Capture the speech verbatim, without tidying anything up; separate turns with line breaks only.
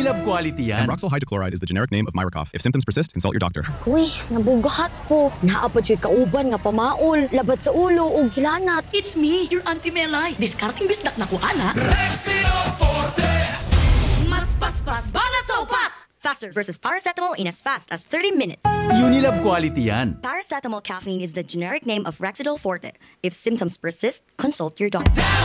Unilab quality yan.
Ambroxol hydrochloride is the generic name of Myracough. If symptoms persist, consult your doctor.
Uy, nabugahat ko. Naapod siya kauban nga pamaol, labat sa ulo ug hilanat.
It's me, your Auntie Melay. Discarding bisdak na ko, ana.
Rexidol Forte!
Mas paspas, banat sa upat!
Faster versus paracetamol in as fast as thirty minutes.
Unilab quality yan.
Paracetamol caffeine is the generic name of Rexidol Forte. If symptoms persist, consult your doctor.